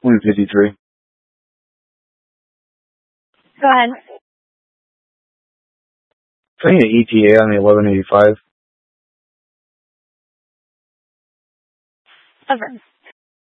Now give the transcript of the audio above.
153. Go ahead. I need an ETA on the 1185. Over.